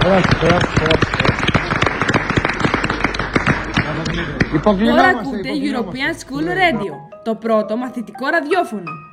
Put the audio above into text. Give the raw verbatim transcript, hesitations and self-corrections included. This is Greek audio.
Τώρα ακούτε European School Radio, το πρώτο μαθητικό ραδιόφωνο.